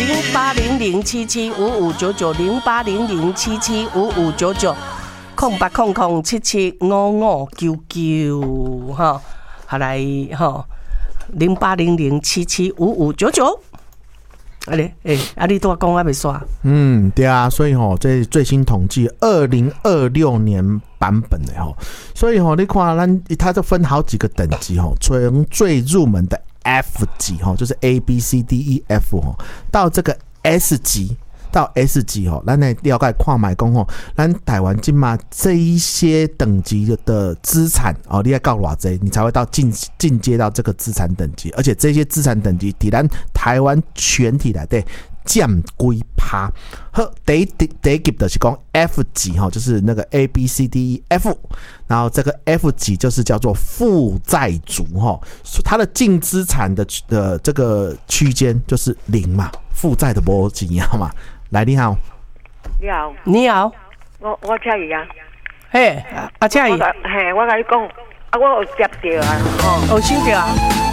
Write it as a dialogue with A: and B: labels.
A: 080077559908007755990800775599哈，好来哈0800775599。你都讲我没刷。
B: 对啊，所以这最新统计2026年版本的所以你看它就分好几个等级从最入门的 F 级就是 A B C D E F 到这个 S 级。到 S 级咱来了解看卖讲咱台湾今嘛这一些等级的资产你要到偌济，你才会到进阶到这个资产等级，而且这些资产等级在咱台湾全体内底占几%。好，第一级就是讲 F 级就是那个 A B C D E F， 然后这个 F 级就是叫做负债族它的净资产的这个区间就是0嘛，负债的没钱嘛。来，你好，
A: 你好，
C: 我车姨啊，
A: 嘿，阿车姨，
C: 嘿，我跟你讲，我有接到啊，
A: 有收到啊。